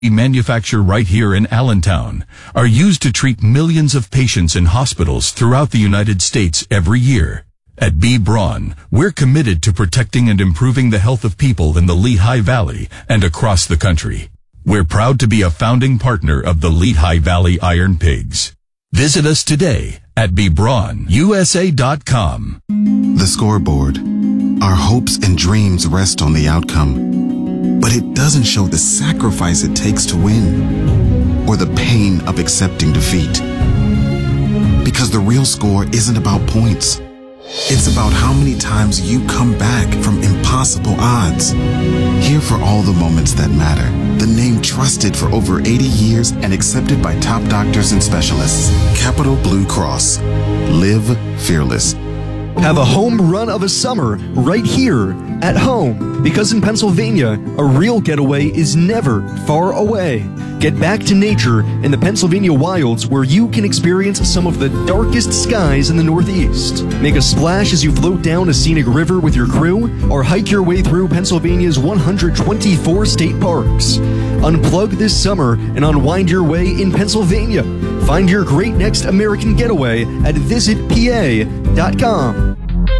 we manufacture right here in Allentown are used to treat millions of patients in hospitals throughout the United States every year. At B. Braun, we're committed to protecting and improving the health of people in the Lehigh Valley and across the country. We're proud to be a founding partner of the Lehigh Valley Iron Pigs. Visit us today at bbraunusa.com. The scoreboard. Our hopes and dreams rest on the outcome, but it doesn't show the sacrifice it takes to win or the pain of accepting defeat. Because the real score isn't about points. It's about how many times you come back from impossible odds. Here for all the moments that matter. The name trusted for over 80 years and accepted by top doctors and specialists. Capital Blue Cross. Live fearless. Have a home run of a summer right here at home. Because in Pennsylvania, a real getaway is never far away. Get back to nature in the Pennsylvania wilds where you can experience some of the darkest skies in the Northeast. Make a splash as you float down a scenic river with your crew or hike your way through Pennsylvania's 124 state parks. Unplug this summer and unwind your way in Pennsylvania. Find your great next American getaway at visitpa.com.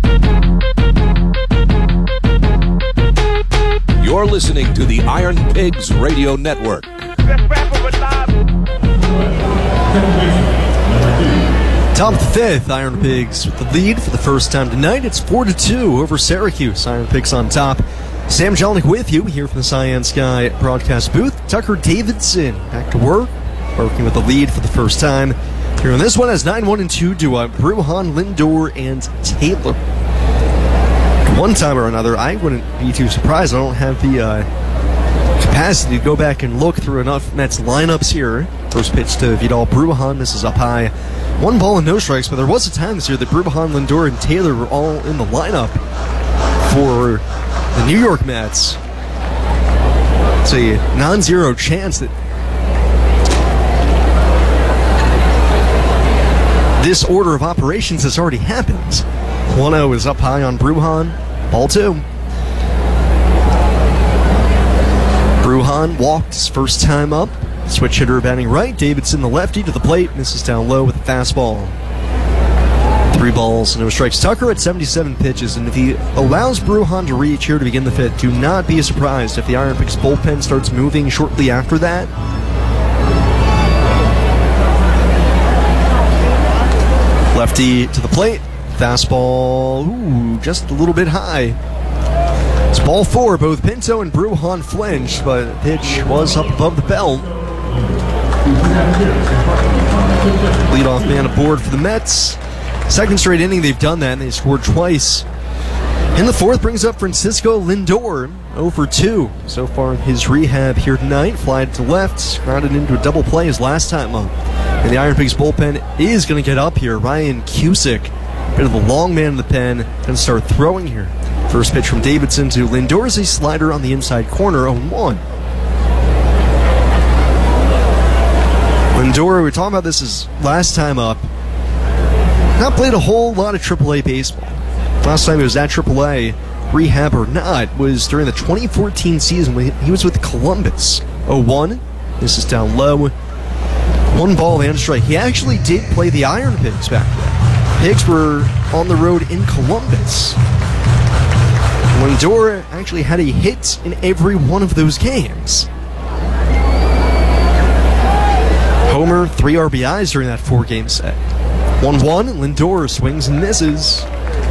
You're listening to the Iron Pigs Radio Network. Top of the fifth, Iron Pigs with the lead for the first time tonight. It's 4-2 over Syracuse. Iron Pigs on top. Sam Jelinek with you here from the Cyan Sky broadcast booth. Tucker Davidson back to work, working with the lead for the first time. Here on this one as 9-1-2 to Bruján, Lindor, and Taylor. One time or another, I wouldn't be too surprised. I don't have the capacity to go back and look through enough Mets lineups here. First pitch to Vidal Bruján. This is up high. 1 ball and no strikes, but there was a time this year that Bruján, Lindor, and Taylor were all in the lineup for the New York Mets. It's a non-zero chance that this order of operations has already happened. 1-0 is up high on Bruján. Ball 2. Bruján walked his first time up. Switch hitter batting right. Davidson, the lefty, to the plate. Misses down low with a fastball. 3 balls, no strikes. Tucker at 77 pitches, and if he allows Bruján to reach here to begin the fifth, do not be surprised if the Iron Pigs bullpen starts moving shortly after that. Lefty to the plate. Fastball, just a little bit high. It's ball 4. Both Pinto and Bruján flinched, but the pitch was up above the belt. Leadoff man aboard for the Mets. Second straight inning they've done that, and they scored twice. In the fourth brings up Francisco Lindor, 0-for-2 so far in his rehab here tonight. Fly to left, grounded into a double play his last time up. And the Iron Pigs bullpen is going to get up here. Ryan Cusick, bit of the long man in the pen, going to start throwing here. First pitch from Davidson to Lindor is a slider on the inside corner, 0-1. Lindor, we were talking about this his last time up. Not played a whole lot of AAA baseball. Last time he was at AAA, rehab or not, was during the 2014 season when he was with Columbus. 0-1. This is down low. 1 ball and strike. He actually did play the Iron Pigs back then. Pigs were on the road in Columbus. Lindor actually had a hit in every one of those games. Homer, 3 RBIs during that 4-game set. 1-1, Lindor swings and misses.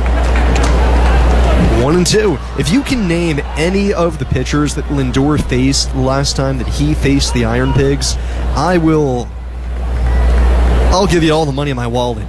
1-2. If you can name any of the pitchers that Lindor faced the last time that he faced the Iron Pigs, I'll give you all the money in my wallet.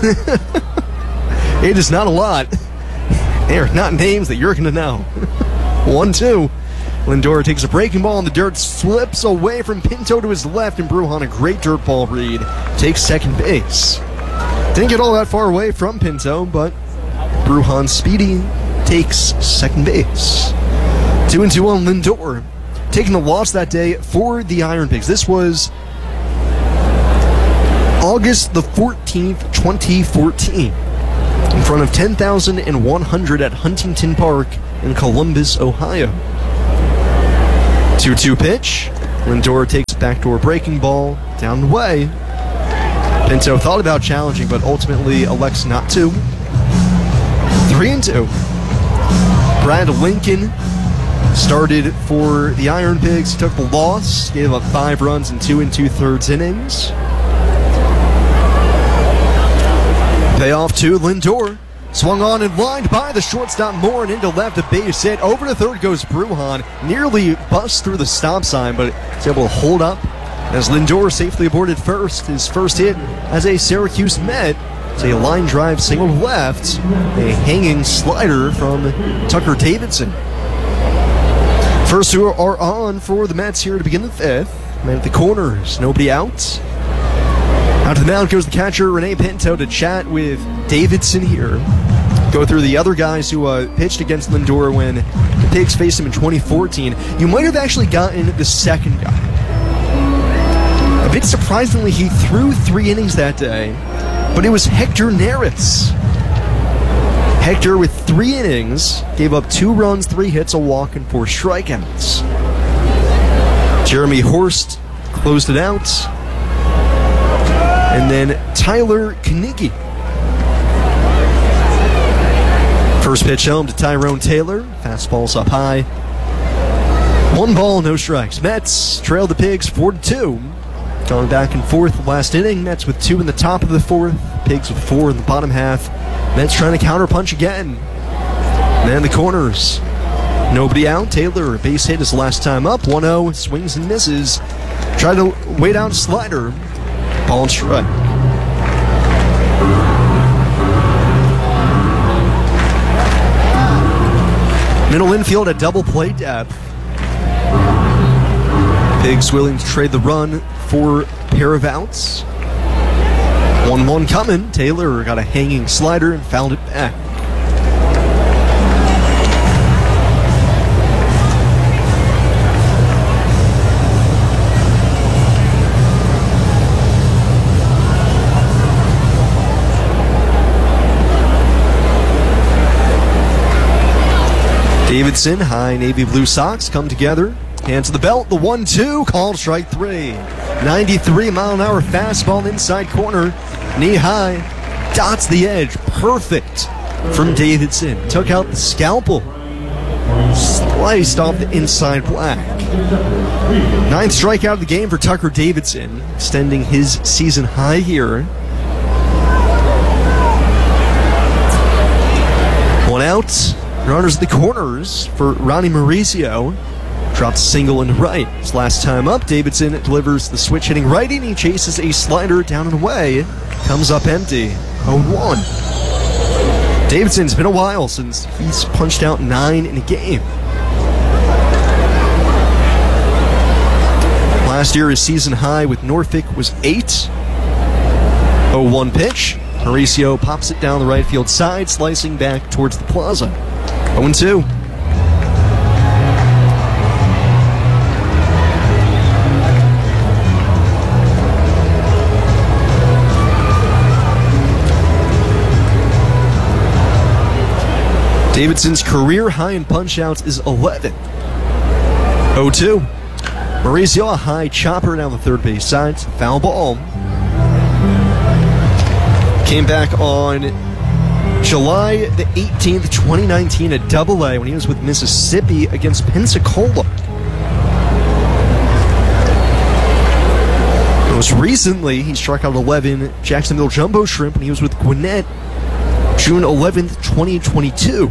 It is not a lot. They are not names that you're going to know. 1-2. Lindor takes a breaking ball in the dirt, slips away from Pinto to his left, and Bruján, a great dirt ball read, takes second base. Didn't get all that far away from Pinto, but Bruján speedy takes second base. 2-2 on Lindor. Taking the loss that day for the Iron Pigs. This was August the 14th, 2014. In front of 10,100 at Huntington Park in Columbus, Ohio. 2-2 pitch. Lindor takes a backdoor breaking ball down the way. Pinto thought about challenging, but ultimately elects not to. 3-2. Brad Lincoln started for the Iron Pigs. He took the loss, gave up 5 runs in 2 2/3 innings. Payoff to Lindor. Swung on and lined by the shortstop Moore and into left, a base hit. Over to third goes Brujan. Nearly busts through the stop sign, but is able to hold up as Lindor safely aborted first. His first hit as a Syracuse Met. It's a line drive single left. A hanging slider from Tucker Davidson. First two are on for the Mets here to begin the 5th. Man at the corners, nobody out. Out to the mound goes the catcher, Rene Pinto, to chat with Davidson here. Go through the other guys who pitched against Lindor when the Pigs faced him in 2014. You might have actually gotten the second guy. A bit surprisingly, he threw 3 innings that day, but it was Hector Neris. Hector with 3 innings, gave up 2 runs, 3 hits, a walk, and 4 strikeouts. Jeremy Horst closed it out. And then Tyler Kaniki. First pitch home to Tyrone Taylor. Fastball's up high. 1 ball, no strikes. Mets trailed the Pigs 4-2. Going back and forth last inning. Mets with 2 in the top of the 4th. Pigs with 4 in the bottom half. Mets trying to counterpunch again. Man in the corners. Nobody out. Taylor, base hit his last time up. 1-0. Swings and misses. Tried to wait out a slider. Ball and strike. Middle infield at double play depth. Pigs willing to trade the run for a pair of outs. 1-1 coming. Taylor got a hanging slider and fouled it back. Davidson, high navy blue socks come together. Hands to the belt, the 1-2, called strike 3. 93-mile-an-hour fastball inside corner, knee high, dots the edge, perfect from Davidson. Took out the scalpel, sliced off the inside black. 9th strikeout of the game for Tucker Davidson, extending his season high here. 1 out. Runners at the corners for Ronnie Mauricio. Drops a single into right. His last time up, Davidson delivers the switch hitting righty, and he chases a slider down and away. Comes up empty. 0-1. Davidson's been a while since he's punched out 9 in a game. Last year, his season high with Norfolk was 8. 0-1 pitch. Mauricio pops it down the right field side, slicing back towards the plaza. 0-2. Davidson's career high in punch-outs is 11. 0-2. Mauricio, a high chopper down the third base side. Foul ball. Came back on July the 18th, 2019 at Double-A when he was with Mississippi against Pensacola. Most recently, he struck out 11 Jacksonville Jumbo Shrimp when he was with Gwinnett June 11th, 2022.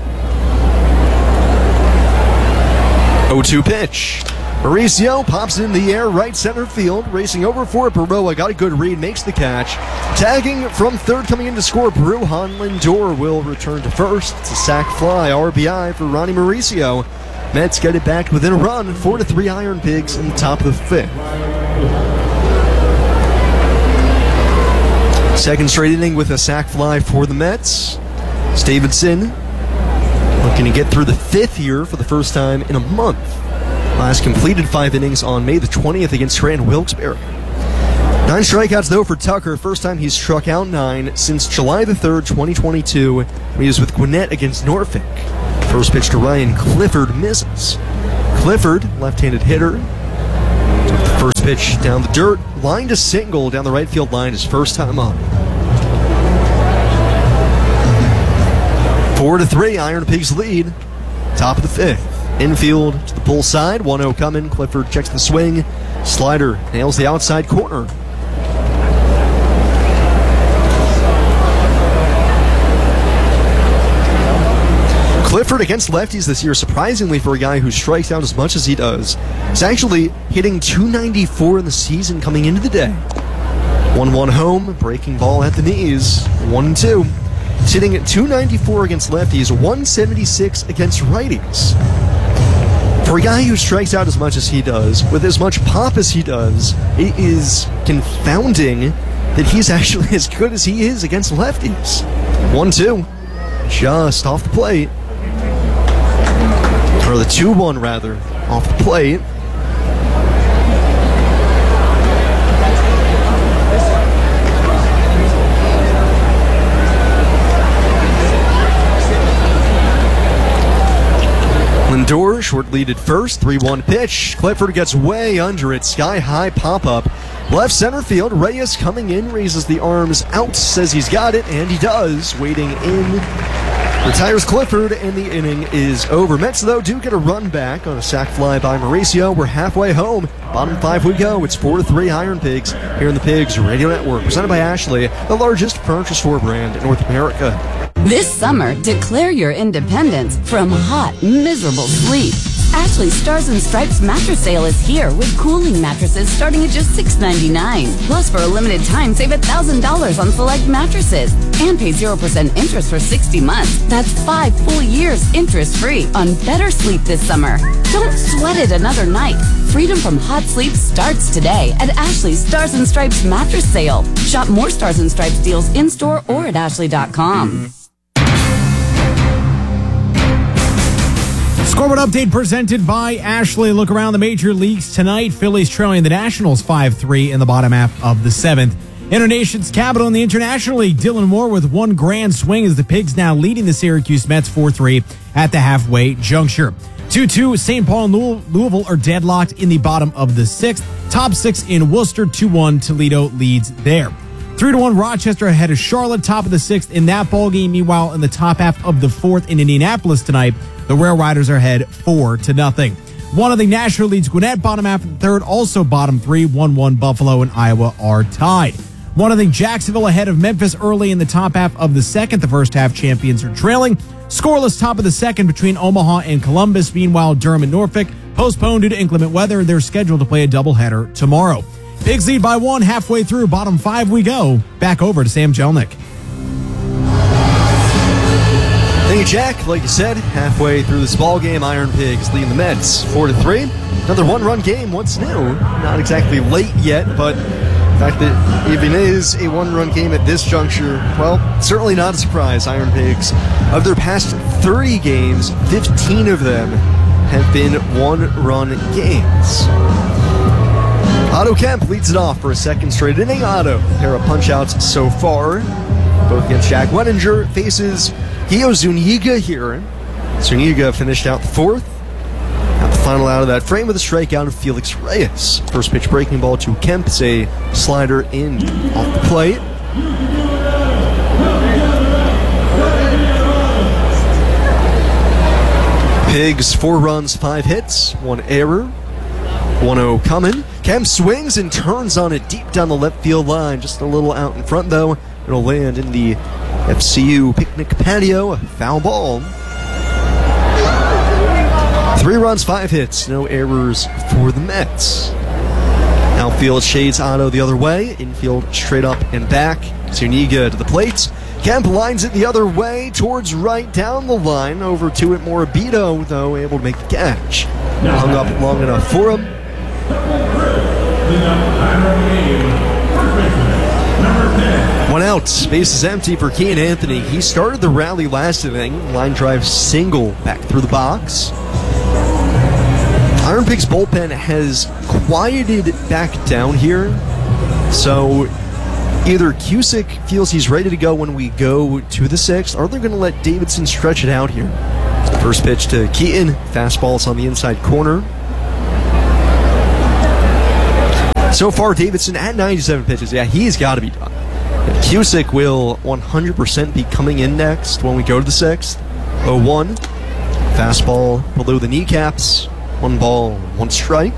0-2 pitch. Mauricio pops it in the air, right center field, racing over for it. Baroa got a good read, makes the catch. Tagging from third, coming in to score, Brujan. Lindor will return to first. It's a sac fly, RBI for Ronnie Mauricio. Mets get it back within a run, 4-3 Iron Pigs in the top of the 5th. Second straight inning with a sac fly for the Mets. It's Davidson looking to get through the 5th here for the first time in a month. Last completed 5 innings on May the 20th against Scranton Wilkes-Barre. 9 strikeouts, though, for Tucker. First time he's struck out 9 since July the 3rd, 2022, when he was with Gwinnett against Norfolk. First pitch to Ryan Clifford misses. Clifford, left-handed hitter, First pitch down the dirt, line to single down the right field line, his first time up. 4-3, Iron Pigs lead. Top of the fifth. Infield to the pull side, 1-0 coming. Clifford checks the swing. Slider nails the outside corner. Clifford against lefties this year, surprisingly for a guy who strikes out as much as he does, is actually hitting .294 in the season coming into the day. 1-1 home, breaking ball at the knees, 1-2. He's hitting at .294 against lefties, .176 against righties. For a guy who strikes out as much as he does, with as much pop as he does, it is confounding that he's actually as good as he is against lefties. 1-2, just off the plate. Or the 2-1 rather, off the plate. Lindor, short lead at first, 3-1 pitch. Clifford gets way under it, sky-high pop-up. Left center field, Reyes coming in, raises the arms out, says he's got it, and he does. Waiting in, retires Clifford, and the inning is over. Mets, though, do get a run back on a sac fly by Mauricio. We're halfway home. Bottom five we go. It's 4-3 Iron Pigs here in the Pigs Radio Network, presented by Ashley, the largest furniture store brand in North America. This summer, declare your independence from hot, miserable sleep. Ashley's Stars and Stripes mattress sale is here with cooling mattresses starting at just $6.99. Plus, for a limited time, save $1,000 on select mattresses and pay 0% interest for 60 months. That's 5 full years interest-free on better sleep this summer. Don't sweat it another night. Freedom from hot sleep starts today at Ashley's Stars and Stripes mattress sale. Shop more Stars and Stripes deals in-store or at ashley.com. Scoreboard update presented by Ashley. Look around the major leagues tonight. Phillies trailing the Nationals 5-3 in the bottom half of the seventh. In our nation's capital in the International League, Dylan Moore with one grand swing as the Pigs now leading the Syracuse Mets 4-3 at the halfway juncture. 2-2, St. Paul and Louisville are deadlocked in the bottom of the sixth. Top six in Worcester, 2-1, Toledo leads there. 3-1, Rochester ahead of Charlotte, top of the sixth in that ballgame. Meanwhile, in the top half of the fourth in Indianapolis tonight, the Rail Riders are ahead 4-0. One of the Nashville leads Gwinnett, bottom half of the third, also bottom three, 1-1 Buffalo and Iowa are tied. One of the Jacksonville ahead of Memphis early in the top half of the second. The first half champions are trailing. Scoreless top of the second between Omaha and Columbus. Meanwhile, Durham and Norfolk postponed due to inclement weather. They're scheduled to play a doubleheader tomorrow. Pigs lead by one halfway through. Bottom five we go. Back over to Sam Jelnick. Thank you, Jack. Like you said, halfway through this ball game, Iron Pigs leading the Mets 4-3. Another one-run game. What's new? Not exactly late yet, but the fact that it even is a one-run game at this juncture, well, certainly not a surprise. Iron Pigs, of their past 30 games, 15 of them have been one-run games. Otto Kemp leads it off for a second straight inning. Otto, a pair of punch-outs so far, both against Jack Wenninger, faces Gio Zuniga here. Zuniga finished out the fourth. Got the final out of that frame with a strikeout of Felix Reyes. First pitch breaking ball to Kemp. It's a slider in off the plate. Pigs, 4 runs, 5 hits, 1 error. 1-0 coming. Kemp swings and turns on it deep down the left field line. Just a little out in front, though. It'll land in the FCU picnic patio. A foul ball. 3 runs, 5 hits. No errors for the Mets. Outfield shades Otto the other way. Infield straight up and back. Zuniga to the plate. Kemp lines it the other way towards right down the line. Over to it, Morabito, though, able to make the catch. Hung up long enough for him. One out, base is empty for Kean Anthony. He started the rally last inning. Line drive single back through the box. Iron Pigs bullpen has quieted back down here. So either Cusick feels he's ready to go when we go to the sixth, or they're going to let Davidson stretch it out here. First pitch to Keaton. Fastball's on the inside corner. So far, Davidson at 97 pitches. Yeah, he's got to be done. Cusick will 100% be coming in next when we go to the 6th. 0-1. Fastball below the kneecaps. 1 ball, 1 strike.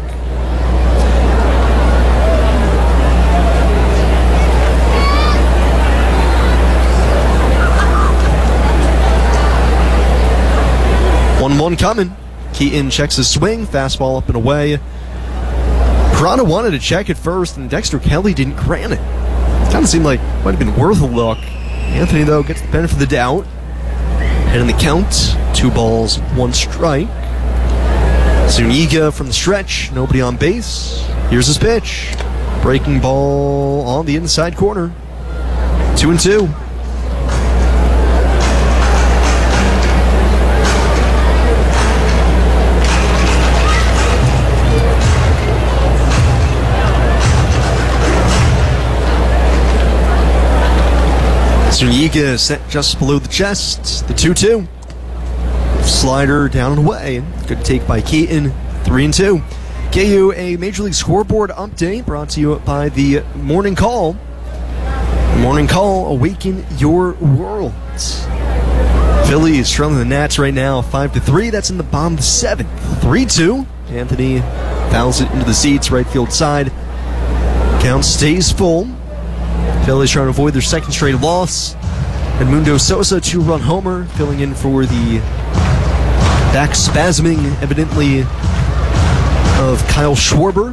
One coming. Keaton checks his swing. Fastball up and away. Pirano wanted to check it first, and Dexter Kelly didn't grant it. Kind of seemed like it might have been worth a look. Anthony, though, gets the benefit of the doubt. And in the count, 2 balls, 1 strike. Zuniga from the stretch, nobody on base. Here's his pitch. Breaking ball on the inside corner. 2-2. Zuniga set just below the chest. The 2-2. Slider down and away. Good take by Keaton. 3-2. Get you a Major League Scoreboard update brought to you by the Morning Call. The Morning Call, awaken your world. Phillies trailing the Nats right now 5-3. That's in the bottom of the 7th. 3-2. Anthony fouls it into the seats, right field side. Count stays full. Phillies trying to avoid their 2nd straight loss. Edmundo Sosa, 2-run homer, filling in for the back spasming, evidently, of Kyle Schwarber.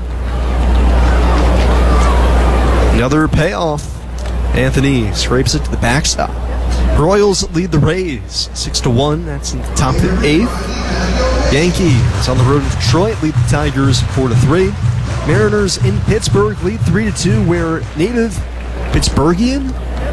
Another payoff. Anthony scrapes it to the backstop. Royals lead the Rays 6-1. That's in the top of the 8th. Yankees on the road to Detroit lead the Tigers 4-3. Mariners in Pittsburgh lead 3-2, where native Pittsburghite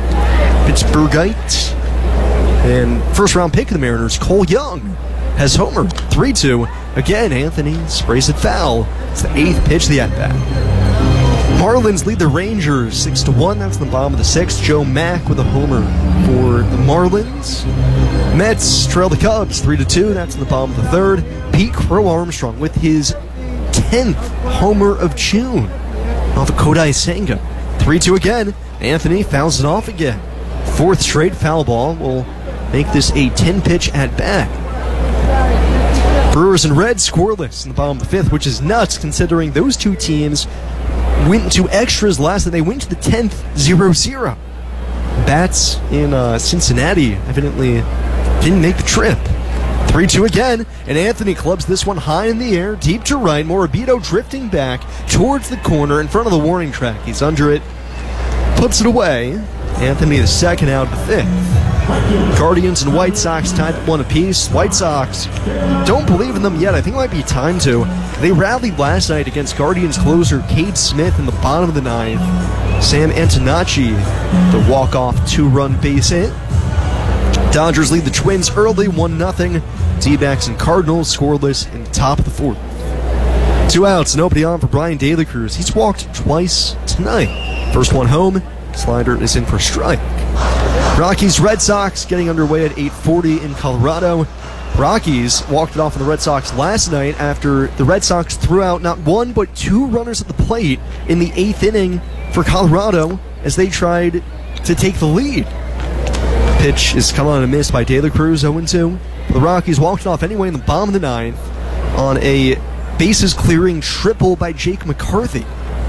and first-round pick of the Mariners, Cole Young, has homered 3-2. Again, Anthony sprays it foul. It's the 8th pitch of the at-bat. Marlins lead the Rangers 6-1. That's in the bottom of the 6th. Joe Mack with a homer for the Marlins. Mets trail the Cubs 3-2. That's in the bottom of the 3rd. Pete Crow Armstrong with his 10th homer of June off of Kodai Senga. 3-2 again. Anthony fouls it off again. 4th straight foul ball will make this a 10-pitch at-bat. Brewers and Reds scoreless in the bottom of the 5th, which is nuts considering those two teams went to extras last night. They went to the 10th 0-0. Bats in Cincinnati evidently didn't make the trip. 3-2 again, and Anthony clubs this one high in the air, deep to right. Morabito drifting back towards the corner in front of the warning track. He's under it, puts it away. Anthony, the 2nd out of the 5th. Guardians and White Sox tied at 1 apiece. White Sox don't believe in them yet. I think it might be time to. They rallied last night against Guardians closer Cade Smith in the bottom of the 9th. Sam Antonacci, the walk-off 2-run base hit. Dodgers lead the Twins early, 1-0. D-backs and Cardinals scoreless in the top of the 4th. 2 outs, nobody on for Brian De La Cruz. He's walked twice tonight. First one home, slider is in for strike. Rockies Red Sox getting underway at 8:40 in Colorado. Rockies walked it off on the Red Sox last night after the Red Sox threw out not 1 but 2 runners at the plate in the 8th inning for Colorado as they tried to take the lead. Pitch is come on a miss by De La Cruz, 0-2. The Rockies walked it off anyway in the bottom of the 9th on a bases-clearing triple by Jake McCarthy.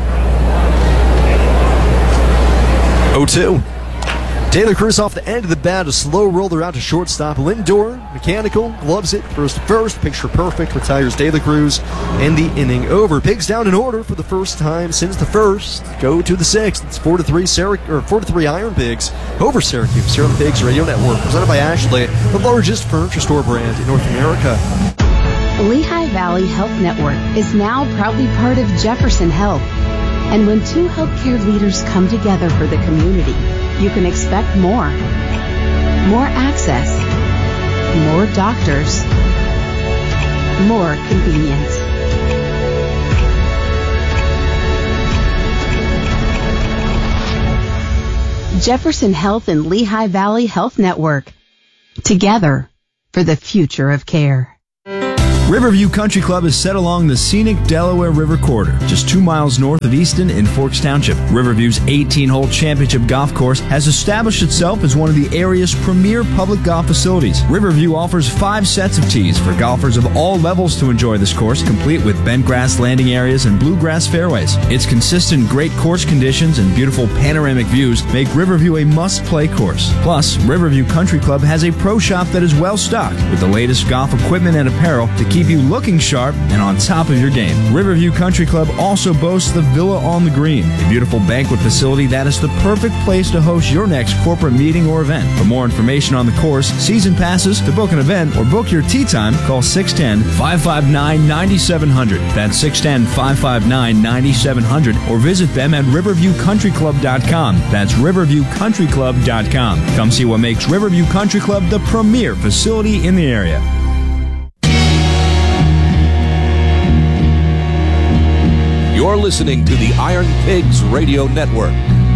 0-2. De La Cruz off the end of the bat, a slow roller out to shortstop. Lindor, mechanical, gloves it, throws to first, picture perfect, retires De La Cruz, and the inning over. Pigs down in order for the first time since the 1st. Go to the 6th. It's 4-3 Iron Pigs over Syracuse here on the Pigs Radio Network, presented by Ashley, the largest furniture store brand in North America. Lehigh Valley Health Network is now proudly part of Jefferson Health. And when 2 healthcare leaders come together for the community, you can expect more. More access. More doctors. More convenience. Jefferson Health and Lehigh Valley Health Network. Together for the future of care. Riverview Country Club is set along the scenic Delaware River corridor, just 2 miles north of Easton in Forks Township. Riverview's 18-hole championship golf course has established itself as one of the area's premier public golf facilities. Riverview offers 5 sets of tees for golfers of all levels to enjoy this course, complete with bent grass landing areas and bluegrass fairways. Its consistent great course conditions and beautiful panoramic views make Riverview a must-play course. Plus, Riverview Country Club has a pro shop that is well-stocked with the latest golf equipment and apparel to keep you looking sharp and on top of your game. Riverview Country Club also boasts the Villa on the Green, a beautiful banquet facility that is the perfect place to host your next corporate meeting or event. For more information on the course, season passes, to book an event, or book your tee time, call 610-559-9700. That's 610-559-9700, or visit them at riverviewcountryclub.com. That's riverviewcountryclub.com. Come see what makes Riverview Country Club the premier facility in the area. You're listening to the Iron Pigs Radio Network.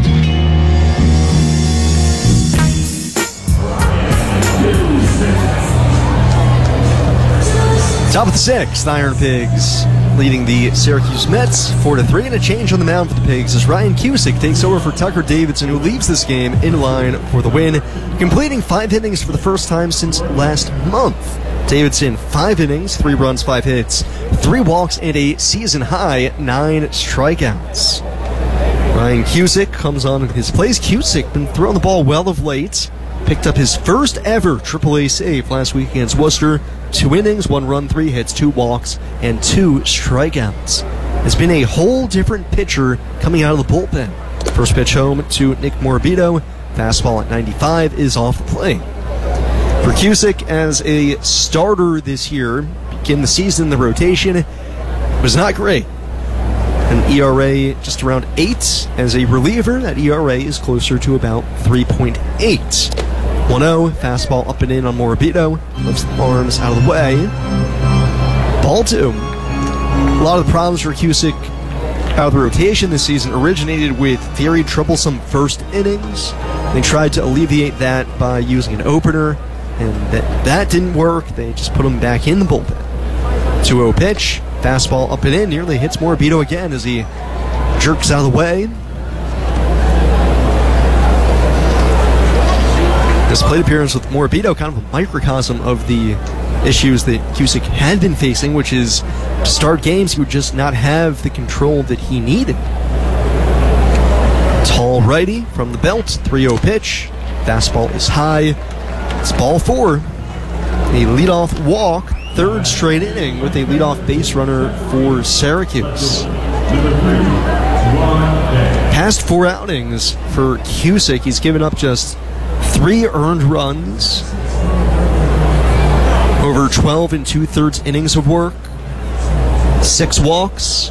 Top of the 6th, Iron Pigs leading the Syracuse Mets 4-3, and a change on the mound for the Pigs as Ryan Cusick takes over for Tucker Davidson, who leaves this game in line for the win, completing 5 innings for the first time since last month. Davidson, 5 innings, 3 runs, 5 hits, 3 walks, and a season-high 9 strikeouts. Ryan Cusick comes on in his place. Cusick been throwing the ball well of late. Picked up his first ever AAA save last week against Worcester. 2 innings, 1 run, 3 hits, 2 walks, and 2 strikeouts. Has been a whole different pitcher coming out of the bullpen. First pitch home to Nick Morabito. Fastball at 95 is off the plate. For Cusick, as a starter this year, begin the season in the rotation, was not great. An ERA just around 8. As a reliever, that ERA is closer to about 3.8. 1-0, fastball up and in on Morabito. Lifts the arms out of the way. Ball 2. A lot of the problems for Cusick out of the rotation this season originated with very troublesome first innings. They tried to alleviate that by using an opener, and that didn't work. They just put him back in the bullpen. 2-0 pitch, fastball up and in, nearly hits Morabito again as he jerks out of the way. This plate appearance with Morabito, kind of a microcosm of the issues that Cusick had been facing, which is to start games he would just not have the control that he needed. Tall righty from the belt, 3-0 pitch, fastball is high. It's ball 4. A leadoff walk, 3rd straight inning with a leadoff base runner for Syracuse. Past 4 outings for Cusick, he's given up just 3 earned runs, over 12 2/3 innings of work, 6 walks,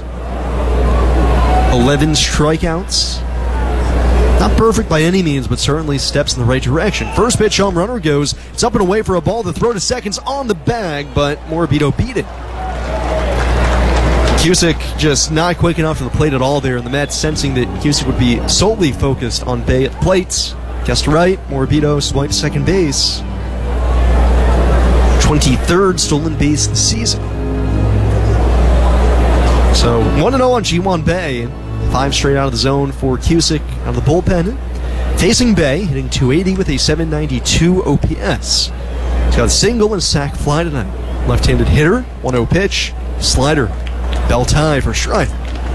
11 strikeouts. Not perfect by any means, but certainly steps in the right direction. First pitch, home runner goes. It's up and away for a ball. The throw to second's on the bag, but Morabito beat it. Cusick just not quick enough to the plate at all there, and the Mets, sensing that Cusick would be solely focused on Bay at the plate, guessed right. Morabito swiped second base. 23rd stolen base this season. So 1-0 on G1 Bay. 5 straight out of the zone for Cusick out of the bullpen. Facing Bay, hitting .280 with a .792 OPS. He's got a single and a sac fly tonight. Left-handed hitter, 1-0 pitch, slider. Bell tie for strike.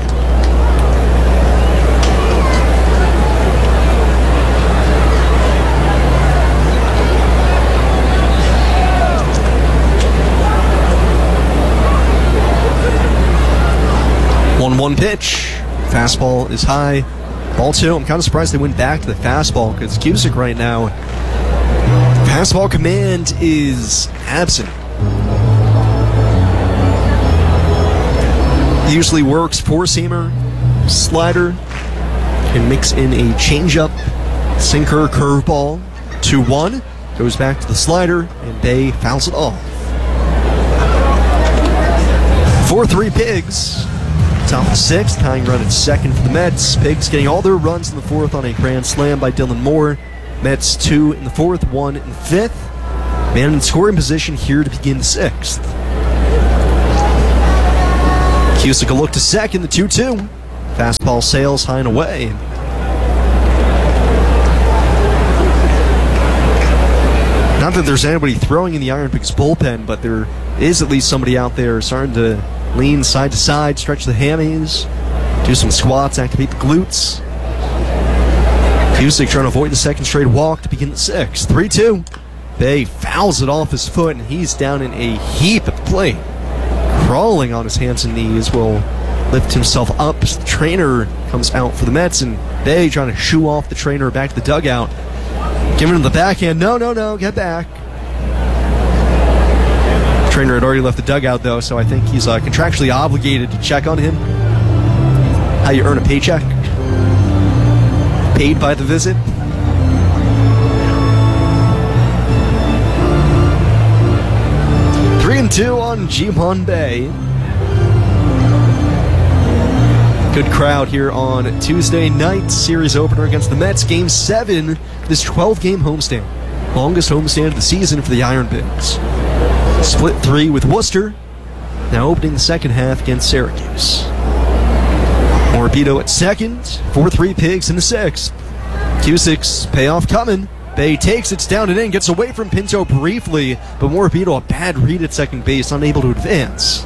One pitch. Fastball is high. Ball 2. I'm kind of surprised they went back to the fastball because Cusick right now, fastball command is absent. He usually works 4-seamer, slider, can mix in a changeup, sinker, curveball. 2-1. Goes back to the slider, and Bay fouls it off. 4-3 Pigs. Top of the 6th, tying run at second for the Mets. Pigs getting all their runs in the 4th on a grand slam by Dylan Moore. Mets 2 in the 4th, 1 in the 5th. Man in scoring position here to begin the 6th. Cusick a look to second, the 2-2. Fastball sails high and away. Not that there's anybody throwing in the Iron Pigs bullpen, but there is at least somebody out there starting to lean side to side, stretch the hammies, do some squats, activate the glutes. Cusick trying to avoid the second straight walk to begin the sixth. 3-2. Bay fouls it off his foot, and he's down in a heap at the plate. Crawling on his hands and knees, will lift himself up as the trainer comes out for the Mets, and Bay trying to shoo off the trainer back to the dugout. Giving him the backhand. No, get back. Trainer had already left the dugout, though, so I think he's contractually obligated to check on him. How you earn a paycheck. Paid by the visit. Three and 2 on Ji-hwan Bae. Good crowd here on Tuesday night. Series opener against the Mets. Game 7. This 12-game homestand. Longest homestand of the season for the Iron Pigs. Split 3 with Worcester. Now opening the second half against Syracuse. Morabito at second. 4-3 Pigs in the sixth. Cusick's payoff coming. Bay takes it down and in. Gets away from Pinto briefly. But Morabito a bad read at second base. Unable to advance.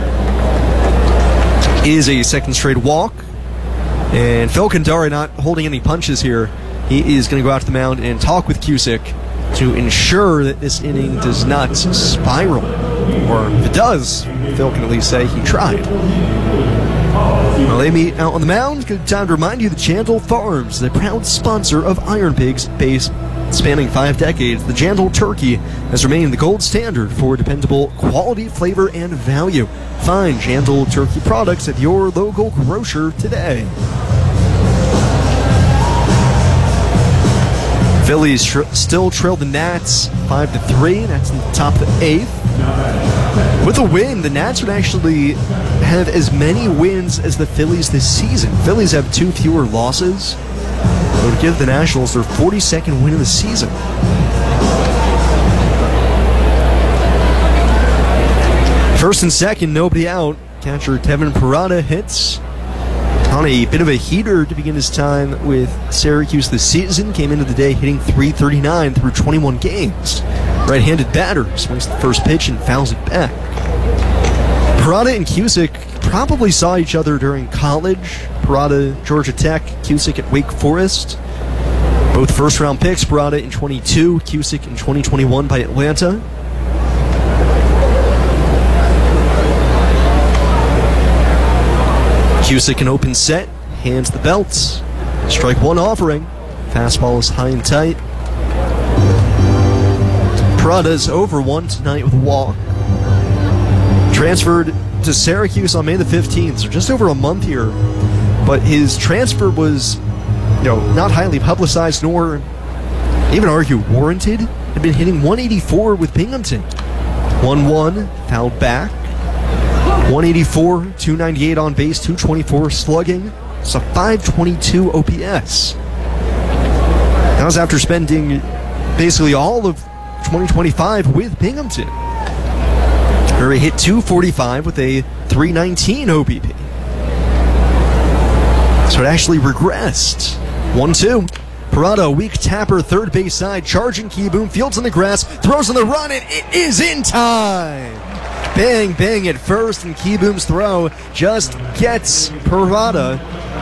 Is a second straight walk. And Phil Candari not holding any punches here. He is going to go out to the mound and talk with Cusick to ensure that this inning does not spiral. Or if it does, Phil can at least say he tried. While they meet out on the mound, good time to remind you that Jandal Farms, the proud sponsor of Iron Pigs, based spanning 5 decades, the Jandal turkey has remained the gold standard for dependable quality, flavor, and value. Find Jandal turkey products at your local grocer today. Phillies still trail the Nats 5-3. That's in the top of the 8th. With a win, the Nats would actually have as many wins as the Phillies this season. Phillies have 2 fewer losses. It would give the Nationals their 42nd win of the season. First and second, nobody out. Catcher Tevin Parada hits on a bit of a heater to begin his time with Syracuse this season. Came into the day hitting .339 through 21 games. Right-handed batter swings the first pitch and fouls it back. Parada and Cusick probably saw each other during college. Parada, Georgia Tech, Cusick at Wake Forest. Both first-round picks, Parada in 22, Cusick in 2021 by Atlanta. Cusick an open set, hands the belts. Strike one offering. Fastball is high and tight. Parada's over one tonight with a walk. Transferred to Syracuse on May the 15th, so just over a month here. But his transfer was, not highly publicized nor even argue warranted. Had been hitting .184 with Binghamton. 1-1, fouled back. 184, 298 on base, 224 slugging. It's a 522 OPS. That was after spending basically all of 2025 with Binghamton. Where he hit 245 with a 319 OBP. So it actually regressed. 1-2. Parada, weak tapper, third base side, charging Kieboom, fields on the grass, throws on the run, and it is in time! Bang, bang at first, and Kieboom's throw just gets Parada.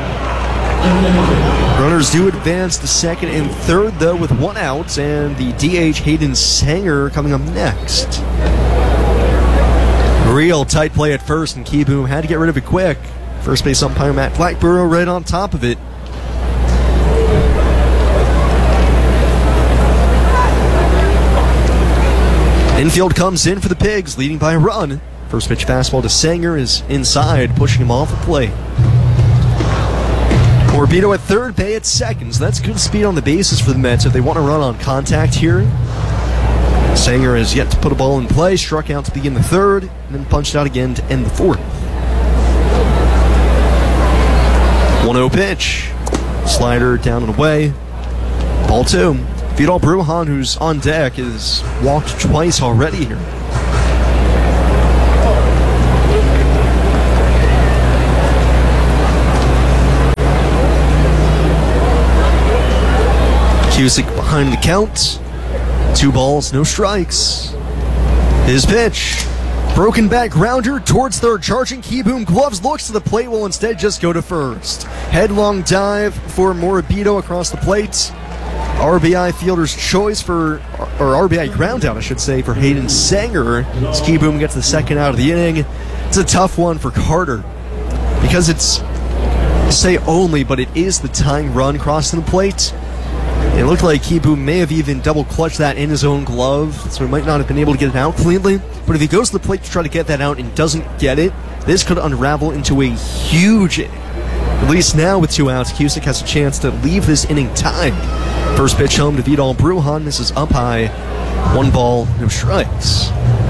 Runners do advance to second and third, though, with one out, and the DH Hayden Sanger coming up next. Real tight play at first, and Kieboom had to get rid of it quick. First base umpire Matt Blackborough right on top of it. Infield comes in for the Pigs, leading by a run. First pitch fastball to Sanger is inside, pushing him off the plate. Morabito at third, Bay at second. So that's good speed on the bases for the Mets if they want to run on contact here. Sanger has yet to put a ball in play, struck out to begin the third, and then punched out again to end the fourth. 1-0 pitch. Slider down and away. Ball 2. Vidal Brujan, who's on deck, has walked twice already here. Cusick behind the count. 2 balls, no strikes. His pitch. Broken back grounder towards third. Charging Kieboom. Gloves looks to the plate. Will instead just go to first. Headlong dive for Morabito across the plate. RBI fielder's choice for, or RBI ground out, I should say, for Hayden Sanger. As Kieboom gets the second out of the inning. It's a tough one for Carter because it's, say only, but it is the tying run crossing the plate. It looked like Kieboom may have even double clutched that in his own glove, so he might not have been able to get it out cleanly. But if he goes to the plate to try to get that out and doesn't get it, this could unravel into a huge inning. At least now with 2 outs, Cusick has a chance to leave this inning tied. First pitch home to Vidal Brujan. This is up high. 1 ball, no strikes.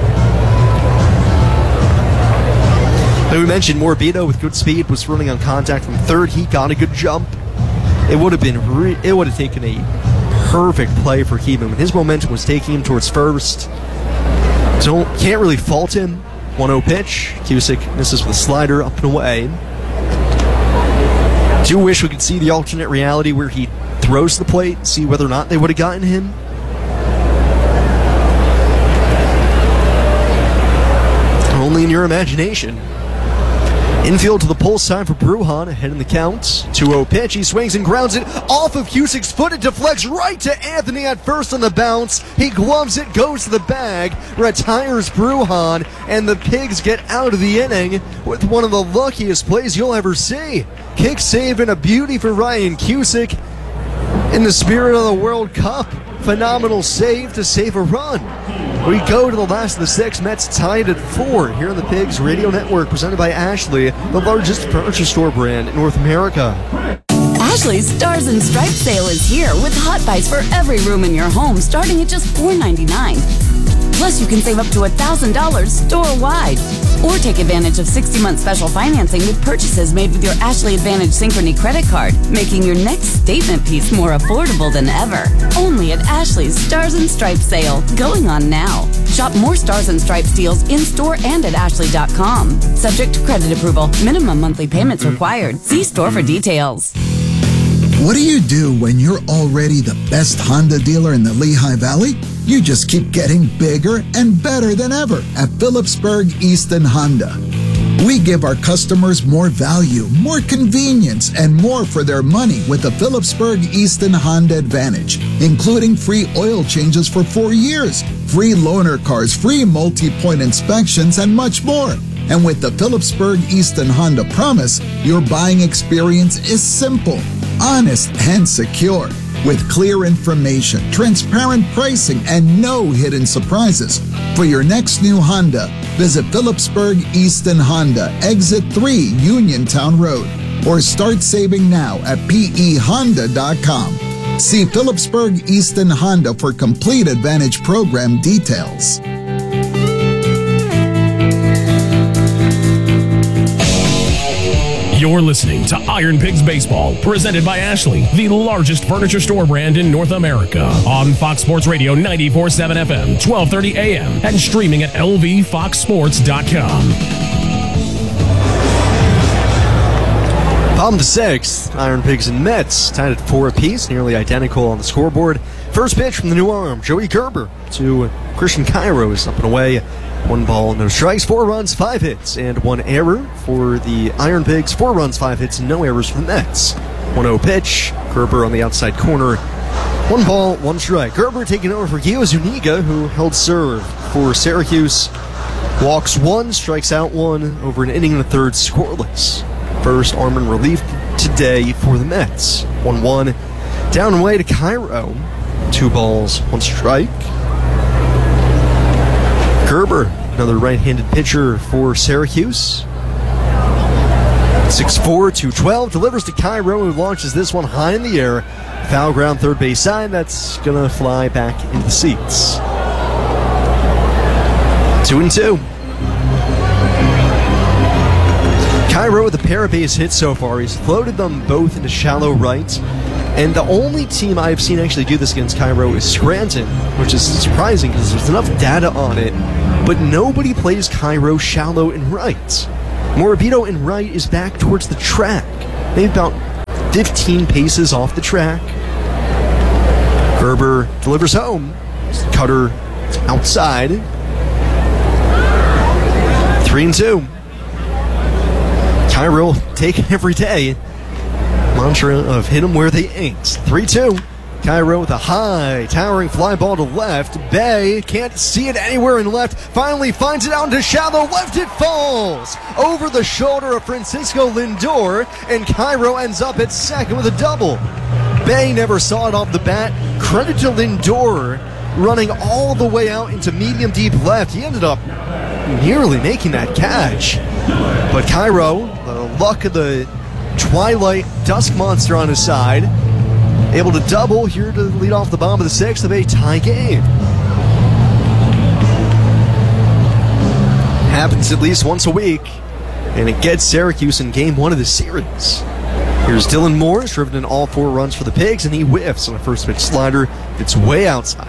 Now we mentioned Morabito with good speed was running on contact from third. He got a good jump. It would have been it would have taken a perfect play for Kieboom, and his momentum was taking him towards first. So can't really fault him. 1-0 pitch. Cusick misses with a slider up and away. Do wish we could see the alternate reality where he throws to the plate and see whether or not they would have gotten him. Only in your imagination. Infield to the pull side for Brujan, ahead in the count. 2-0 pitch, he swings and grounds it off of Cusick's foot. It deflects right to Anthony at first on the bounce. He gloves it, goes to the bag, retires Brujan, and the Pigs get out of the inning with one of the luckiest plays you'll ever see. Kick save and a beauty for Ryan Cusick. In the spirit of the World Cup, phenomenal save to save a run. We go to the last of the 6. Mets tied at 4 here on the Pigs Radio Network, presented by Ashley, the largest furniture store brand in North America. Ashley's Stars and Stripes sale is here with hot buys for every room in your home starting at just $4.99. Plus, you can save up to $1,000 store-wide. Or take advantage of 60-month special financing with purchases made with your Ashley Advantage Synchrony credit card, making your next statement piece more affordable than ever. Only at Ashley's Stars and Stripes sale, going on now. Shop more Stars and Stripes deals in-store and at ashley.com. Subject to credit approval. Minimum monthly payments required. See store for details. What do you do when you're already the best Honda dealer in the Lehigh Valley? You just keep getting bigger and better than ever at Phillipsburg Easton Honda. We give our customers more value, more convenience, and more for their money with the Phillipsburg Easton Honda Advantage, including free oil changes for 4 years, free loaner cars, free multi-point inspections, and much more. And with the Phillipsburg Easton Honda Promise, your buying experience is simple, honest, and secure. With clear information, transparent pricing, and no hidden surprises. For your next new Honda, visit Phillipsburg Easton Honda, Exit 3, Uniontown Road, or start saving now at pehonda.com. See Phillipsburg Easton Honda for complete Advantage program details. You're listening to Iron Pigs Baseball, presented by Ashley, the largest furniture store brand in North America. On Fox Sports Radio 94.7 FM, 1230 AM, and streaming at lvfoxsports.com. Bottom of the 6th, Iron Pigs and Mets tied at 4 apiece, nearly identical on the scoreboard. First pitch from the new arm, Joey Gerber to Christian Cairo is up and away. 1 ball, no strikes, 4 runs, 5 hits, and 1 error for the Iron Pigs. 4 runs, 5 hits, and no errors for the Mets. 1-0 pitch, Gerber on the outside corner. 1 ball, 1 strike. Gerber taking over for Gio Zuniga, who held serve for Syracuse. Walks 1, strikes out 1, over an inning and a third, scoreless. First arm in relief today for the Mets. 1-1, down and away to Cairo. 2 balls, 1 strike. Gerber, another right-handed pitcher for Syracuse. 6'4", 212, delivers to Cairo, who launches this one high in the air. Foul ground, third base side, that's going to fly back into the seats. 2-2. Cairo with a pair of base hits so far. He's floated them both into shallow right. And the only team I've seen actually do this against Cairo is Scranton, which is surprising because there's enough data on it. But nobody plays Cairo shallow and right. Morabito in right is back towards the track, maybe about 15 paces off the track. Gerber delivers home. Cutter outside. 3-2. Cairo take it every day. Mantra of hit them where they ain't. 3-2. Cairo with a high, towering fly ball to left. Bay can't see it anywhere in left. Finally finds it out into shallow left. It falls over the shoulder of Francisco Lindor, and Cairo ends up at second with a double. Bay never saw it off the bat. Credit to Lindor running all the way out into medium deep left. He ended up nearly making that catch. But Cairo, the luck of the Twilight Dusk Monster on his side, able to double here to lead off the bottom of the sixth of a tie game. Happens at least once a week, and it gets Syracuse in game one of the series. Here's Dylan Moore, driven in all 4 runs for the Pigs, and he whiffs on a first pitch slider that's way outside.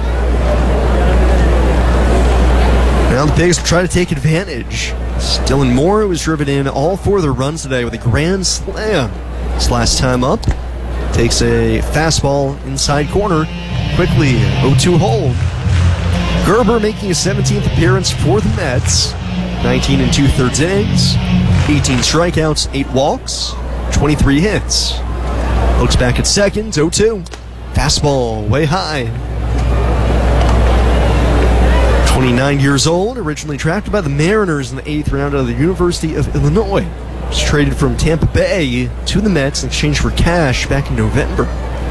Now the Pigs try to take advantage. Dylan Moore was driven in all 4 of their runs today with a grand slam. His last time up, takes a fastball inside corner, quickly 0-2 hold. Gerber making his 17th appearance for the Mets, 19 2/3 innings, 18 strikeouts, 8 walks, 23 hits. Looks back at second, 0-2. Fastball way high. 29 years old, originally drafted by the Mariners in the 8th round out of the University of Illinois. Was traded from Tampa Bay to the Mets in exchange for cash back in November.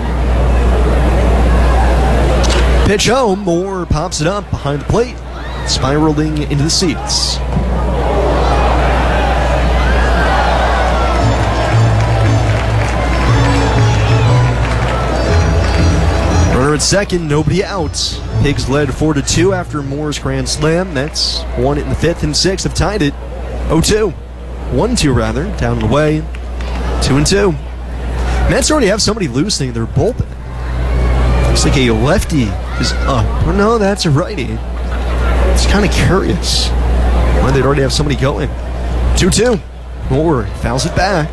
Pitch home, Moore pops it up behind the plate, spiraling into the seats. Runner at second, nobody out. Pigs led 4-2 after Moore's grand slam. Mets won it in the 5th and 6th, have tied it 0-2. 1-2 rather, down the way, 2-2. Mets already have somebody loosening their bullpen. Looks like a lefty is up. Oh no, that's a righty. It's kind of curious why they'd already have somebody going. 2-2. Moore fouls it back.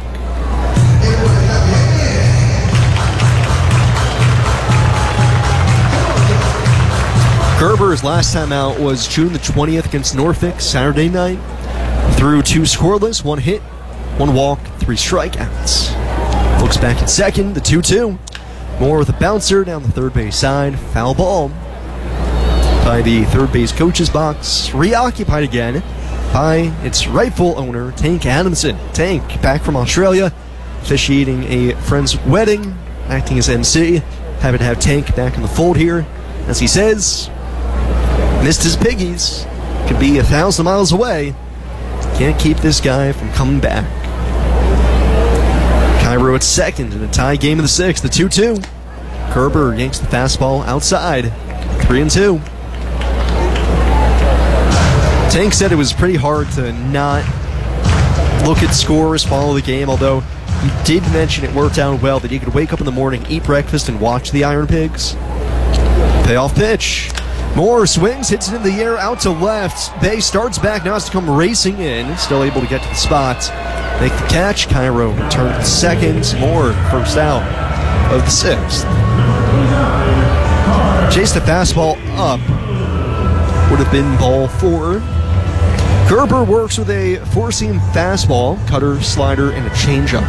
Gerber's last time out was June the 20th against Norfolk, Saturday night. Threw 2 scoreless, 1 hit, 1 walk, 3 strikeouts. Looks back at second, the 2-2. Moore with a bouncer down the third base side, foul ball. By the third base coach's box, reoccupied again by its rightful owner, Tank Adamson. Tank, back from Australia, officiating a friend's wedding, acting as MC. Happy to have Tank back in the fold here. As he says, missed his piggies. Could be 1,000 miles away. Can't keep this guy from coming back. Cairo at second in a tie game of the 6th, the 2-2. Gerber yanks the fastball outside, 3-2. Tank said it was pretty hard to not look at scores, follow the game, although he did mention it worked out well that he could wake up in the morning, eat breakfast, and watch the Iron Pigs. Payoff pitch. Moore swings, hits it in the air, out to left. Bay starts back, now has to come racing in. Still able to get to the spot. Make the catch. Cairo returns to second. Moore first out of the 6th. Chase the fastball up. Would have been ball 4. Gerber works with a 4-seam fastball, cutter, slider, and a changeup.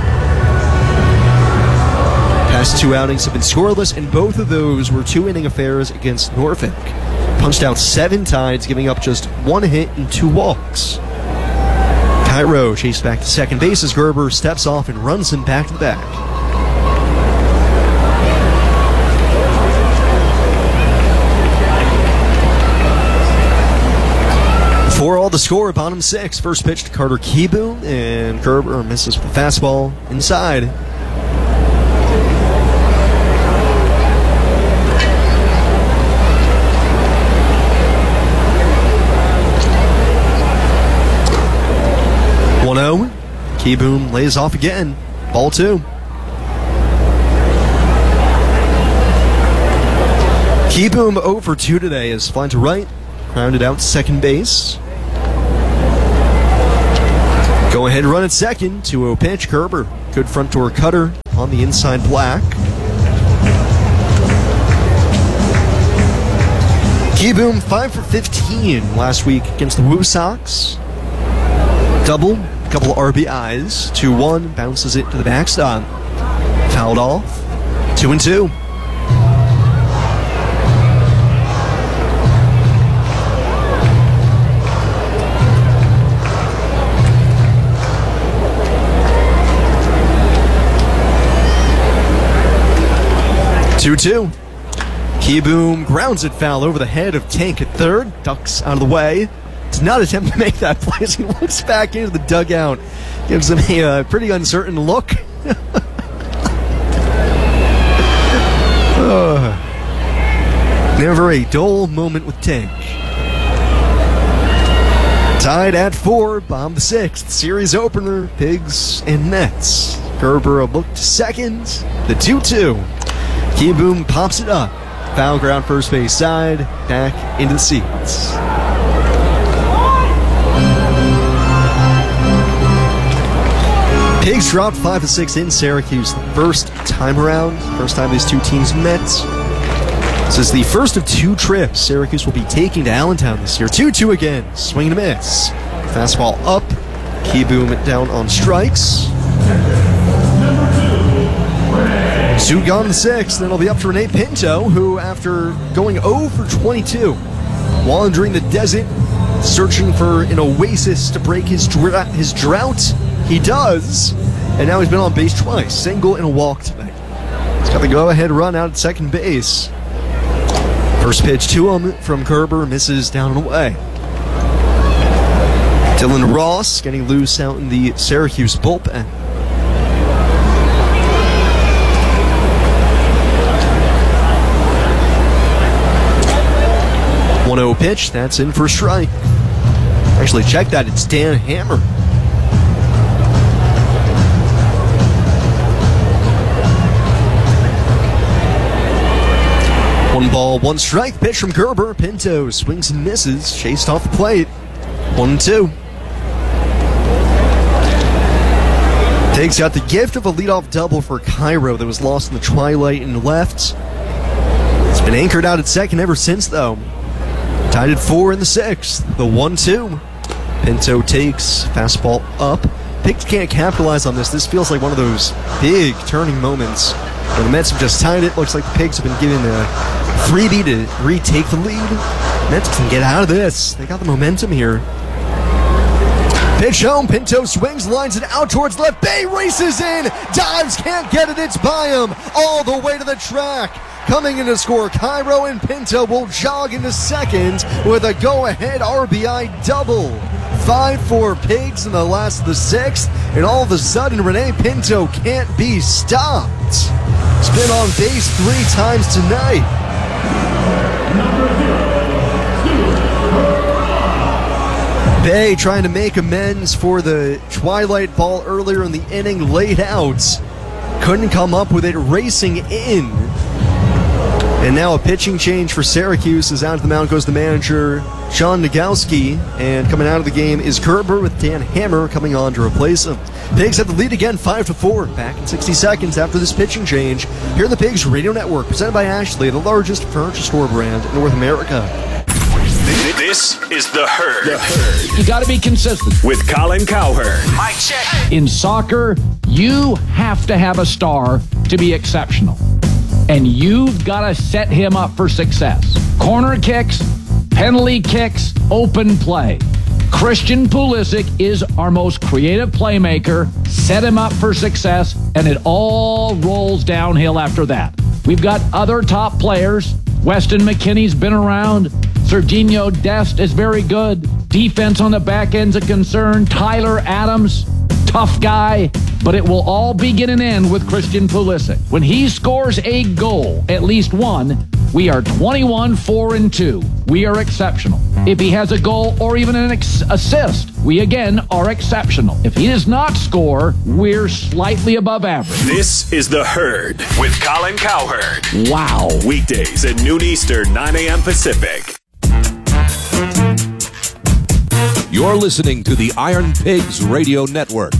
Past 2 outings have been scoreless, and both of those were 2-inning affairs against Norfolk. Punched out 7 tides, giving up just 1 hit and 2 walks. Cairo chased back to second base as Gerber steps off and runs him back to the back. For all the score, bottom 6. First pitch to Carter Kieboom, and Gerber misses with a fastball inside. Kieboom lays off again. Ball 2. Kieboom 0 for 2 today is flying to right, grounded out to second base. Go ahead run at second, 2-0 pitch. Gerber, good front door cutter on the inside black. Keyboom 5 for 15 last week against the Woo Sox. Double, couple of RBIs. 2-1, bounces it to the backstop. Fouled off. 2-2. Keyboom grounds it foul over the head of Tank at third. Ducks out of the way. Does not attempt to make that play as he looks back into the dugout. Gives him a pretty uncertain look. Never a dull moment with Tank. Tied at 4, bottom of the 6th. Series opener, Pigs and Mets. Gerber a look to second. The 2-2. Keyboom pops it up. Foul ground first base side. Back into the seats. Pigs dropped 5-6 in Syracuse the first time around. First time these two teams met. This is the first of 2 trips Syracuse will be taking to Allentown this year. 2-2 again. Swing and a miss. Fastball up. Keyboom down on strikes. 2 gone in the 6th. Then it'll be up to Rene Pinto, who, after going 0 for 22, wandering the desert, searching for an oasis to break his drought, he does. And now he's been on base twice. Single and a walk tonight. He's got the go-ahead run out at second base. First pitch to him from Gerber, misses down and away. Dylan Ross getting loose out in the Syracuse bullpen. 1-0 pitch, that's in for a strike. Actually, check that, it's Dan Hammer. One ball, one strike, pitch from Gerber. Pinto swings and misses, chased off the plate. 1-2. Pigs got the gift of a leadoff double for Cairo that was lost in the twilight and left. It's been anchored out at second ever since, though. Tied at 4 in the 6th. The 1-2. Pinto takes fastball up. Pigs can't capitalize on this. This feels like one of those big turning moments where the Mets have just tied it. Looks like the Pigs have been given a freebie to retake the lead. Mets can get out of this. They got the momentum here. Pitch home. Pinto swings, lines it out towards left. Bay races in. Dives, can't get it. It's by him all the way to the track. Coming in to score, Cairo and Pinto will jog into second with a go-ahead RBI double. 5-4 Pigs in the last of the 6th, and all of a sudden Rene Pinto can't be stopped. He's been on base 3 times tonight. Bay trying to make amends for the twilight ball earlier in the inning, laid out. Couldn't come up with it, racing in. And now a pitching change for Syracuse. As out of the mound goes the manager, Sean Nagowski. And coming out of the game is Gerber with Dan Hammer coming on to replace him. Pigs have the lead again, 5-4. Back in 60 seconds after this pitching change. Here in the Pigs Radio Network, presented by Ashley, the largest furniture store brand in North America. This is The Herd. The Herd. You got to be consistent. With Colin Cowherd. Mic check. In soccer, you have to have a star to be exceptional. And you've got to set him up for success. Corner kicks, penalty kicks, open play. Christian Pulisic is our most creative playmaker. Set him up for success, and it all rolls downhill after that. We've got other top players. Weston McKinney's been around. Serginho Dest is very good. Defense on the back end's a concern. Tyler Adams, tough guy. But it will all begin and end with Christian Pulisic. When he scores a goal, at least one, we are 21-4-2. We are exceptional. If he has a goal or even an assist, we again are exceptional. If he does not score, we're slightly above average. This is The Herd with Colin Cowherd. Wow. Weekdays at noon Eastern, 9 a.m. Pacific. You're listening to the Iron Pigs Radio Network.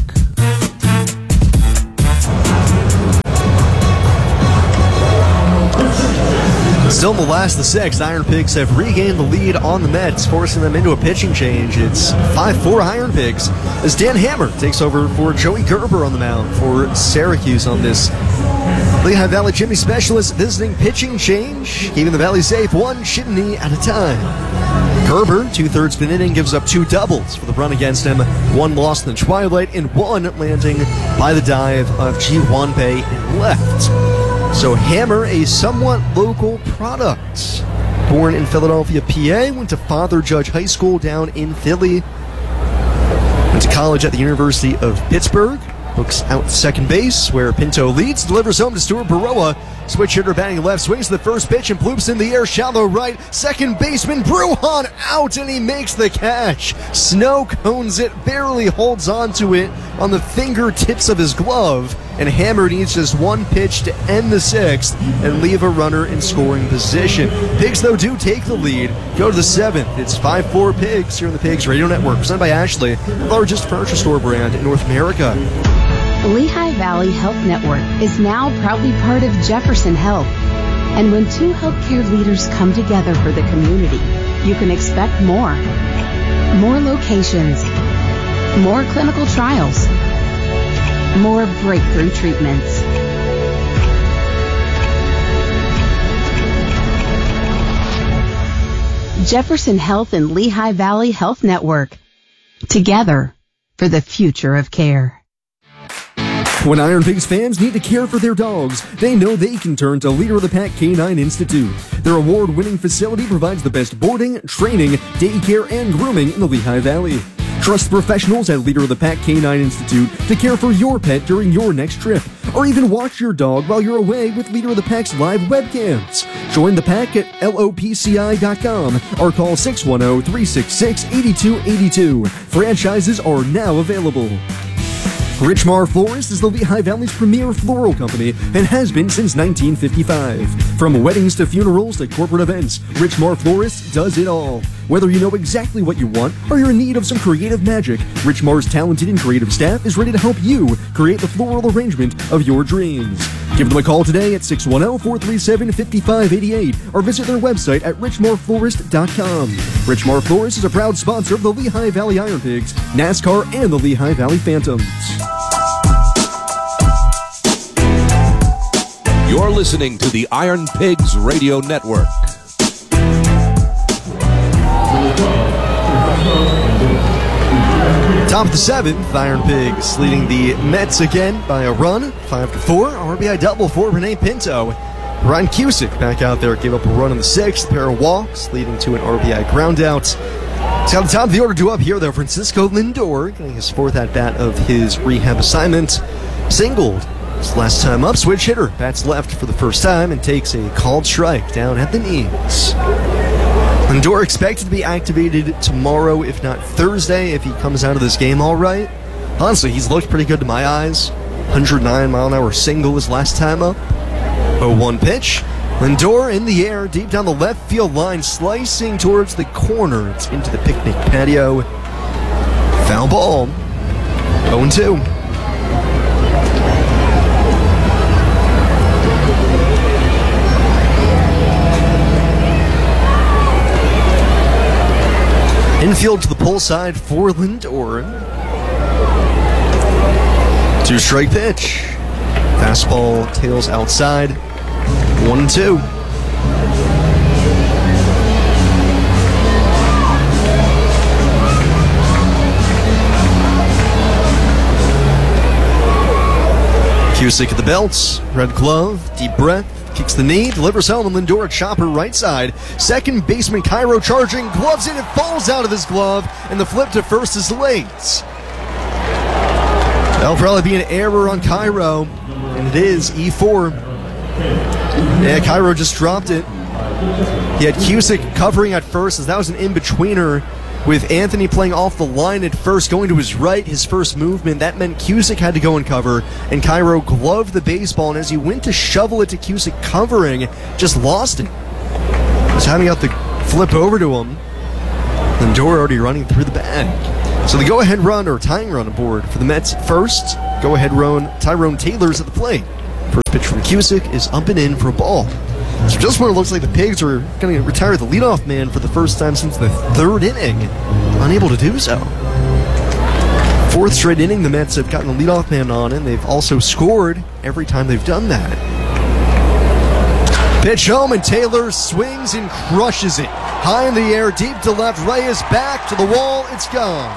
Still in the last of the sixth, Iron Pigs have regained the lead on the Mets, forcing them into a pitching change. It's 5-4 Iron Pigs as Dan Hammer takes over for Joey Gerber on the mound for Syracuse on this Lehigh Valley Jimmy Specialist visiting pitching change, keeping the Valley safe one chimney at a time. Gerber, 2/3 of an inning, gives up 2 doubles for the run against him, 1 lost in the twilight, and 1 landing by the dive of Ji Hwanbae in left. So Hammer, a somewhat local product. Born in Philadelphia, PA, went to Father Judge High School down in Philly. Went to college at the University of Pittsburgh. Looks out second base, where Pinto leads, delivers home to Stuart Baroa. Switch hitter batting left, swings to the first pitch and bloops in the air, shallow right. Second baseman Bruhan out, and he makes the catch. Snow cones it, barely holds on to it on the fingertips of his glove. And Hammer needs just 1 pitch to end the 6th and leave a runner in scoring position. Pigs, though, do take the lead. Go to the 7th. It's 5-4 Pigs here on the Pigs Radio Network, presented by Ashley, the largest furniture store brand in North America. Lehigh Valley Health Network is now proudly part of Jefferson Health. And when 2 healthcare leaders come together for the community, you can expect more. More locations, more clinical trials, more breakthrough treatments. Jefferson Health and Lehigh Valley Health Network. Together for the future of care. When Iron Pigs fans need to care for their dogs, they know they can turn to Leader of the Pack Canine Institute. Their award-winning facility provides the best boarding, training, daycare, and grooming in the Lehigh Valley. Trust professionals at Leader of the Pack Canine Institute to care for your pet during your next trip, or even watch your dog while you're away with Leader of the Pack's live webcams. Join the pack at lopci.com or call 610-366-8282. Franchises are now available. Richmar Florist is the Lehigh Valley's premier floral company and has been since 1955. From weddings to funerals to corporate events, Richmar Florist does it all. Whether you know exactly what you want or you're in need of some creative magic, Richmar's talented and creative staff is ready to help you create the floral arrangement of your dreams. Give them a call today at 610-437-5588 or visit their website at richmarflorist.com. Richmar Florist is a proud sponsor of the Lehigh Valley Iron Pigs, NASCAR, and the Lehigh Valley Phantoms. You're listening to the Iron Pigs Radio Network. Top of the 7th, Iron Pigs leading the Mets again by a run, 5-4. RBI double for Renee Pinto. Ryan Cusick back out there, gave up a run in the 6th, pair of walks leading to an RBI groundout. So at the top of the order due up here, though, Francisco Lindor getting his 4th at-bat of his rehab assignment. Singled his last time up, switch hitter bats left for the first time and takes a called strike down at the knees. Lindor expected to be activated tomorrow, if not Thursday, if he comes out of this game all right. Honestly, he's looked pretty good to my eyes. 109-mile-an-hour single his last time up. 0-1 pitch. Lindor in the air, deep down the left field line, slicing towards the corner. It's into the picnic patio. Foul ball. 0-2. Infield to the pull side for Lindor. 2-strike pitch. Fastball tails outside. 1-2. Cusick at the belts. Red glove. Deep breath. Kicks the knee, delivers home, and Lindor chopper right side. Second baseman Cairo charging, gloves in, it falls out of his glove, and the flip to first is late. That'll probably be an error on Cairo, and it is E4. Yeah, Cairo just dropped it. He had Cusick covering at first, as that was an in-betweener. With Anthony playing off the line at first, going to his right, his first movement, that meant Cusick had to go and cover, and Cairo gloved the baseball, and as he went to shovel it to Cusick covering, just lost it. Was having out the flip over to him. Lindor already running through the bag. So the go-ahead run, or tying run aboard for the Mets first. Go-ahead run, Tyrone Taylor's at the plate. First pitch from Cusick is up and in for a ball. So just when it looks like the Pigs are going to retire the leadoff man for the first time since the third inning, unable to do so. Fourth straight inning, the Mets have gotten the leadoff man on, and they've also scored every time they've done that. Pitch home, and Taylor swings and crushes it. High in the air, deep to left, Reyes back to the wall, it's gone.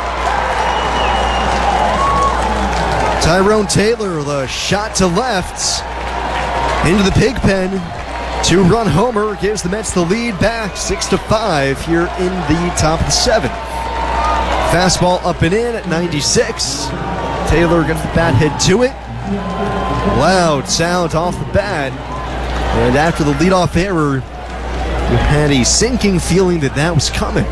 Tyrone Taylor, the shot to left, into the pig pen. 2-run homer gives the Mets the lead back 6-5 here in the top of the seventh. Fastball up and in at 96. Taylor gets the bat head to it. Loud sound off the bat. And after the leadoff error, you had a sinking feeling that that was coming.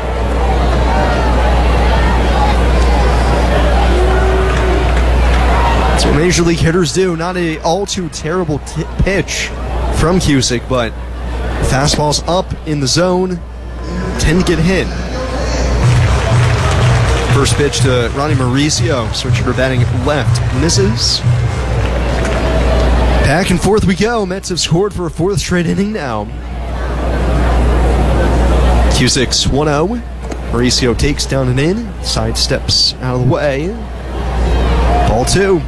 That's what Major League hitters do. Not a all too terrible pitch from Cusick, but fastballs up in the zone tend to get hit. First pitch to Ronnie Mauricio, switching her batting left, misses. Back and forth we go. Mets have scored for a fourth straight inning now. Cusick's 1-0. Mauricio takes down and in, sidesteps out of the way. Ball 2.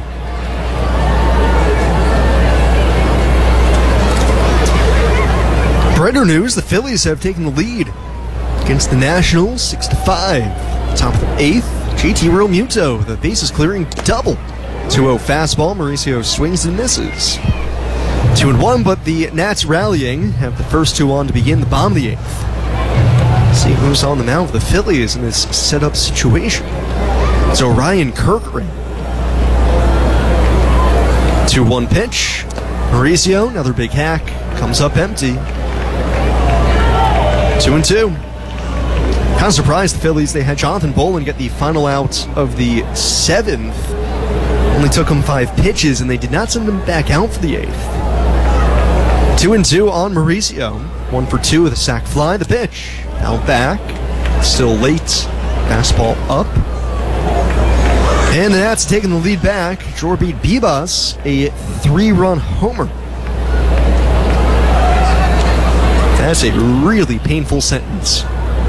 Brighter news, the Phillies have taken the lead against the Nationals 6-5. Top of the 8th, JT Realmuto, the bases clearing double. 2-0 fastball, Mauricio swings and misses. 2-1, but the Nats rallying, have the first two on to begin the bottom of the 8th. See who's on the mound for the Phillies in this setup situation. It's Orion Kerkering. 2-1 pitch. Mauricio, another big hack, comes up empty. 2-2. Kind of surprised the Phillies. They had Jonathan Bolin get the final out of the 7th. Only took him 5 pitches, and they did not send him back out for the 8th. 2-2 on Mauricio. 1 for 2 with a sac fly. The pitch. Out back. Still late. Fastball up. And the Nats taking the lead back. Jorbit Bibas, a 3-run homer. That's a really painful sentence.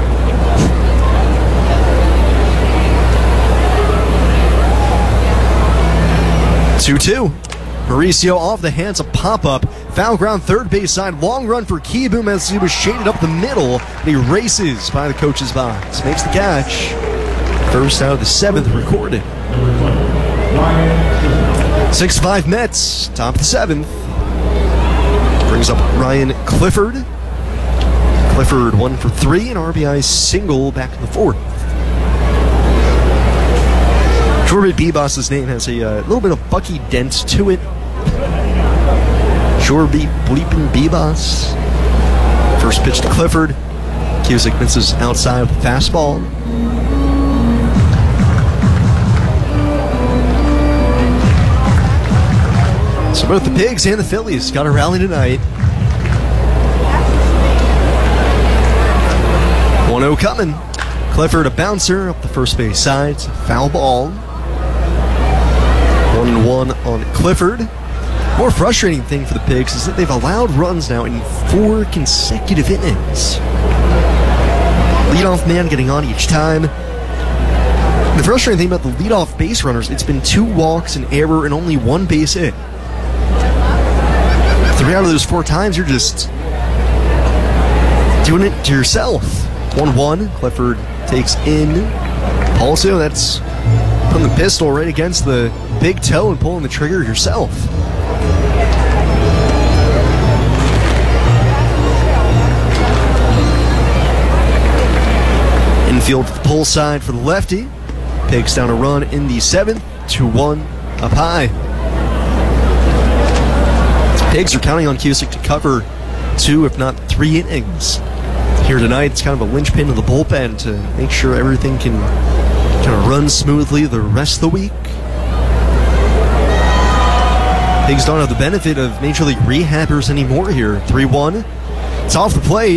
Two. Mauricio off the hands of pop-up. Foul ground third base side. Long run for Kieboom as he was shaded up the middle. And he races by the coach's box. Makes the catch. First out of the 7th recorded. 6-5 Mets. Top of the 7th. Brings up Ryan Clifford. Clifford 1 for 3. An RBI single back in the 4th. Jorbit Bibas' name has a little bit of Bucky dent to it. Jorbit bleeping Bibas. First pitch to Clifford. Cusick misses outside with a fastball. So both the Pigs and the Phillies got a rally tonight. 1-0 coming. Clifford a bouncer up the first base side. It's a foul ball. 1-1 on Clifford. More frustrating thing for the Pigs is that they've allowed runs now in 4 consecutive innings. Leadoff man getting on each time. The frustrating thing about the leadoff base runners, it's been 2 walks, an error, and only 1 base hit. 3 out of those 4 times, you're just doing it to yourself. 1-1, Clifford takes in. Also, that's putting the pistol right against the big toe and pulling the trigger yourself. Infield to the pull side for the lefty. Pigs down a run in the 7th. 2-1 up high. Pigs are counting on Cusick to cover 2, if not 3 innings. Here tonight, it's kind of a linchpin of the bullpen to make sure everything can kind of run smoothly the rest of the week. Pigs don't have the benefit of Major League rehabbers anymore here. 3-1. It's off the plate.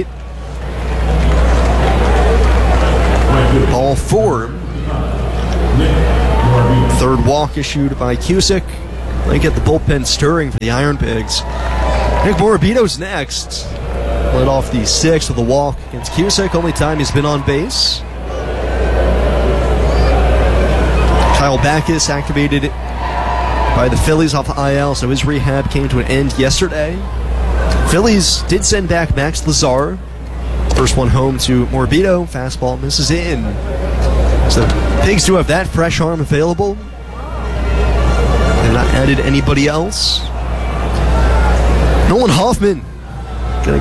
Ball 4. Third walk issued by Cusick. They get the bullpen stirring for the Iron Pigs. Nick Morabito's next. Led off the 6th with a walk against Cusick. Only time he's been on base. Kyle Backus activated by the Phillies off the IL, so his rehab came to an end yesterday. Phillies did send back Max Lazar. First one home to Morabito. Fastball misses in. So Pigs do have that fresh arm available. They've not added anybody else. Nolan Hoffman